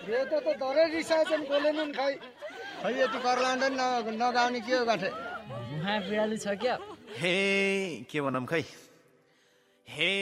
रेतो त धरै रिसाएछन् बोलेनन् खै यति कर्लान्ड नगाउने के हो गाठे मुहा बिराली छ क्या हे के भनौँ खै हे